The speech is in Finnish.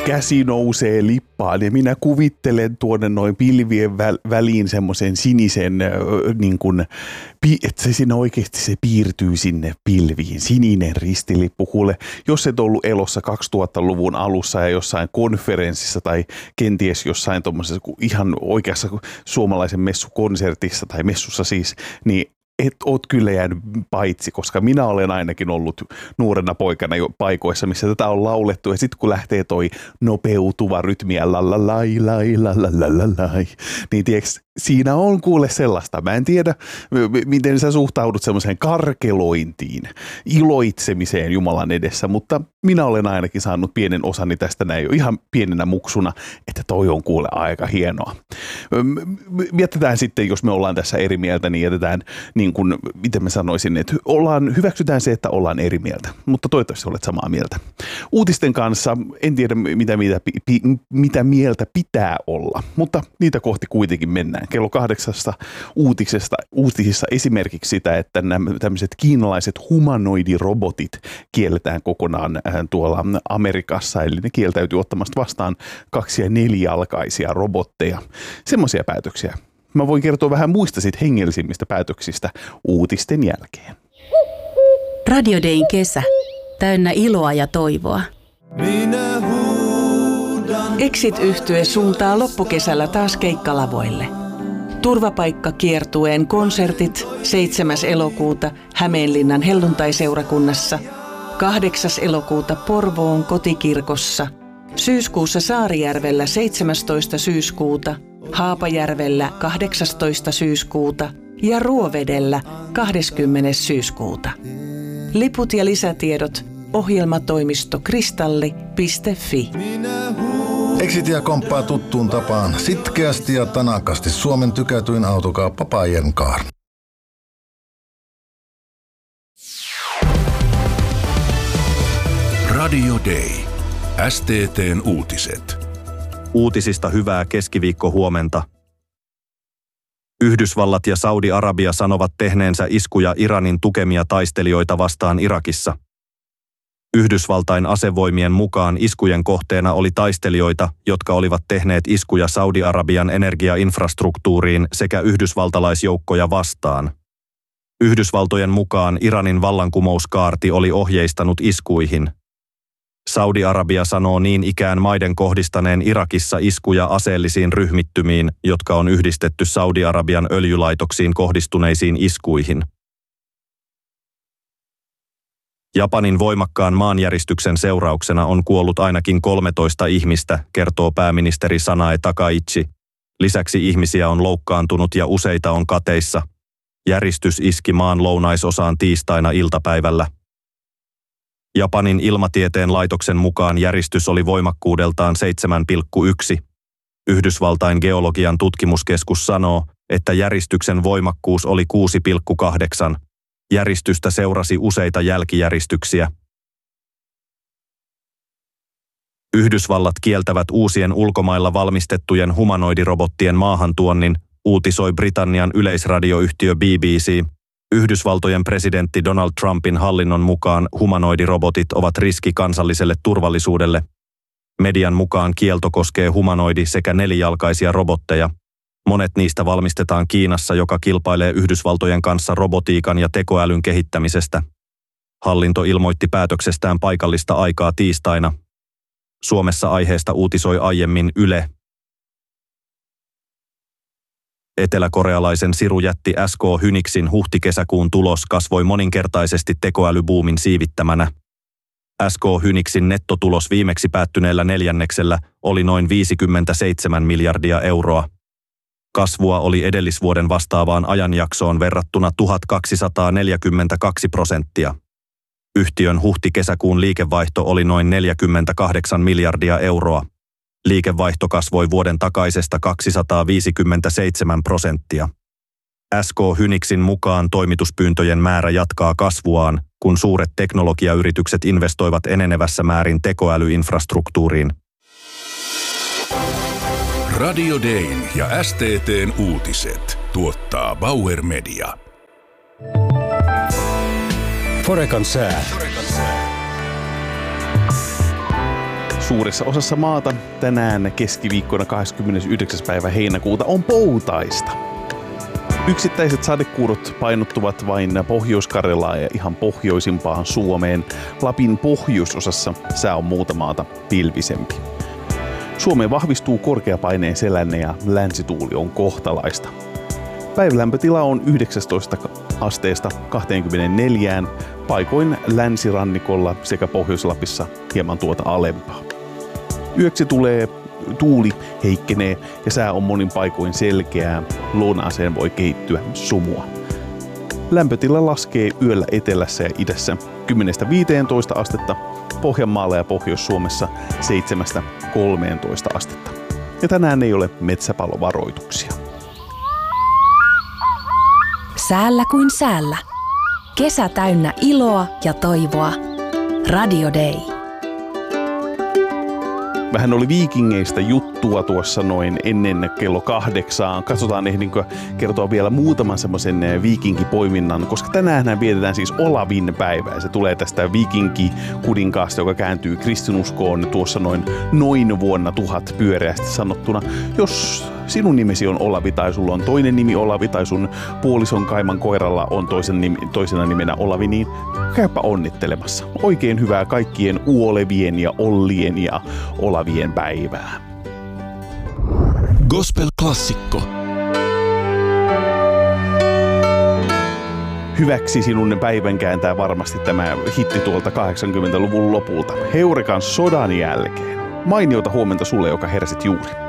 käsi nousee lippaan ja minä kuvittelen tuonne noin pilvien väliin semmoisen sinisen, niin kuin, että se siinä oikeasti se piirtyy sinne pilviin. Sininen ristilippu. Kuule, jos et ollut elossa 2000-luvun alussa ja jossain konferenssissa tai kenties jossain tuommoisessa ihan oikeassa suomalaisen messukonsertissa tai messussa siis, niin et oot kyllä jäänyt paitsi, koska minä olen ainakin ollut nuorena poikana jo paikoissa, missä tätä on laulettu. Ja sitten kun lähtee toi nopeutuva rytmi ja lalalai, niin tiiäks, siinä on kuule sellaista. Mä en tiedä, miten sä suhtaudut semmoiseen karkelointiin, iloitsemiseen Jumalan edessä, mutta minä olen ainakin saanut pienen osani tästä näin jo ihan pienenä muksuna, että toi on kuule aika hienoa. Jätetään sitten, jos me ollaan tässä eri mieltä, niin jätetään niin kuin, miten mä sanoisin, että hyväksytään se, että ollaan eri mieltä, mutta toivottavasti olet samaa mieltä. Uutisten kanssa en tiedä, mitä mieltä pitää olla, mutta niitä kohti kuitenkin mennään. Kello 8 uutisissa esimerkiksi sitä, että nämä tämmöiset kiinalaiset humanoidirobotit kielletään kokonaan tuolla Amerikassa, eli ne kieltäytyy ottamasta vastaan 2- ja 4-jalkaisia robotteja. Semmoisia päätöksiä. Mä voin kertoa vähän muista sit hengellisimmistä päätöksistä uutisten jälkeen. Radio Dayn kesä. Täynnä iloa ja toivoa. Exit-yhtye suuntaa loppukesällä taas keikkalavoille. Turvapaikkakiertueen konsertit 7. elokuuta Hämeenlinnan helluntaiseurakunnassa, 8. elokuuta Porvoon kotikirkossa, syyskuussa Saarijärvellä 17. syyskuuta, Haapajärvellä 18. syyskuuta ja Ruovedellä 20. syyskuuta. Liput ja lisätiedot ohjelmatoimisto kristalli.fi. Exitia komppaa tuttuun tapaan sitkeästi ja tanakasti Suomen tykätyin autokauppa Bayern Car. Radio Day. STT:n uutiset. Uutisista hyvää keskiviikkohuomenta. Yhdysvallat ja Saudi-Arabia sanovat tehneensä iskuja Iranin tukemia taistelijoita vastaan Irakissa. Yhdysvaltain asevoimien mukaan iskujen kohteena oli taistelijoita, jotka olivat tehneet iskuja Saudi-Arabian energiainfrastruktuuriin sekä yhdysvaltalaisjoukkoja vastaan. Yhdysvaltojen mukaan Iranin vallankumouskaarti oli ohjeistanut iskuihin. Saudi-Arabia sanoo niin ikään maiden kohdistaneen Irakissa iskuja aseellisiin ryhmittymiin, jotka on yhdistetty Saudi-Arabian öljylaitoksiin kohdistuneisiin iskuihin. Japanin voimakkaan maanjäristyksen seurauksena on kuollut ainakin 13 ihmistä, kertoo pääministeri Sanae Takaichi. Lisäksi ihmisiä on loukkaantunut ja useita on kateissa. Järistys iski maan lounaisosaan tiistaina iltapäivällä. Japanin ilmatieteen laitoksen mukaan järistys oli voimakkuudeltaan 7,1. Yhdysvaltain geologian tutkimuskeskus sanoo, että järistyksen voimakkuus oli 6,8. Järistystä seurasi useita jälkijäristyksiä. Yhdysvallat kieltävät uusien ulkomailla valmistettujen humanoidirobottien maahantuonnin, uutisoi Britannian yleisradioyhtiö BBC. Yhdysvaltojen presidentti Donald Trumpin hallinnon mukaan humanoidirobotit ovat riski kansalliselle turvallisuudelle. Median mukaan kielto koskee humanoidi- sekä nelijalkaisia robotteja. Monet niistä valmistetaan Kiinassa, joka kilpailee Yhdysvaltojen kanssa robotiikan ja tekoälyn kehittämisestä. Hallinto ilmoitti päätöksestään paikallista aikaa tiistaina. Suomessa aiheesta uutisoi aiemmin Yle. Eteläkorealaisen sirujätti SK Hynixin huhti-kesäkuun tulos kasvoi moninkertaisesti tekoälybuumin siivittämänä. SK Hynixin nettotulos viimeksi päättyneellä neljänneksellä oli noin 57 miljardia euroa. Kasvua oli edellisvuoden vastaavaan ajanjaksoon verrattuna 1242%. Yhtiön huhti-kesäkuun liikevaihto oli noin 48 miljardia euroa. Liikevaihto kasvoi vuoden takaisesta 257%. SK Hynixin mukaan toimituspyyntöjen määrä jatkaa kasvuaan, kun suuret teknologiayritykset investoivat enenevässä määrin tekoälyinfrastruktuuriin. Radio Dayn ja STT:n uutiset tuottaa Bauer Media. Forecan sää. Suuressa osassa maata tänään keskiviikkona 29. päivä heinäkuuta on poutaista. Yksittäiset sadekuurot painottuvat vain Pohjois-Karjalaan ja ihan pohjoisimpaan Suomeen. Lapin pohjoisosassa sää on muuta maata pilvisempi. Suomeen vahvistuu korkeapaineen selänne ja länsituuli on kohtalaista. Päivälämpötila on 19 asteesta 24, paikoin länsirannikolla sekä Pohjois-Lapissa hieman tuota alempaa. Yöksi tuuli heikkenee ja sää on monin paikoin selkeää, lounaaseen voi kehittyä sumua. Lämpötila laskee yöllä etelässä ja idässä 10-15 astetta, Pohjanmaalla ja Pohjois-Suomessa 7-13 astetta. Ja tänään ei ole metsäpalovaroituksia. Säällä kuin säällä. Kesä täynnä iloa ja toivoa. Radio Day. Vähän oli viikingeistä juttua tuossa noin ennen kello 8. Katsotaan ehdinkö kertoa vielä muutaman semmoisen viikinkipoiminnan, koska tänään vietetään siis Olavin päivää. Se tulee tästä viikinkikuninkaasta, joka kääntyy kristinuskoon tuossa noin vuonna 1000 pyöreästi sanottuna. Jos sinun nimesi on Olavi tai sulla on toinen nimi Olavi tai sun puolison kaiman koiralla on toisena nimenä Olavi, niin käypä onnittelemassa. Oikein hyvää kaikkien Uolevien ja Ollien ja Olavien päivää. Gospel-klassikko. Hyväksi sinun päivän kääntää varmasti tämä hitti tuolta 80-luvun lopulta. Heurikan sodan jälkeen. Mainiota huomenta sulle, joka heräsit juuri.